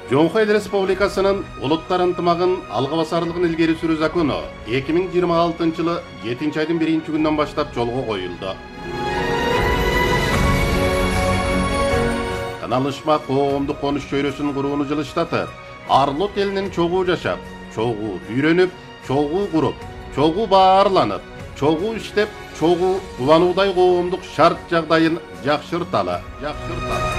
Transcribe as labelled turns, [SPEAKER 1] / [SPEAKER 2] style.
[SPEAKER 1] Жоңхой Эл Республикасынын улуттар ынтымагын алга басарлыгын илгери сүрүү закону 2026-жылы 7-айдын 1-күнүнөн баштап жолго коюлду. Таналышма коомдук конуш чөйрөсүн курууну жылыштатып, Арлот элинин чогуу жашап, чогуу үйрөнүп, чогуу куруп, чогуу баарланып, чогуу иштеп, чогуу улануудай коомдук шарт жагдайын жакшырталы.